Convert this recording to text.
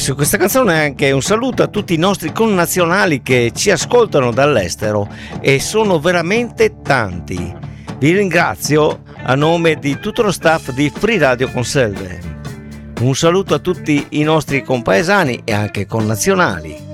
su questa canzone anche un saluto a tutti i nostri connazionali che ci ascoltano dall'estero e sono veramente tanti. Vi ringrazio a nome di tutto lo staff di Free Radio Conselve. Un saluto a tutti i nostri compaesani e anche connazionali.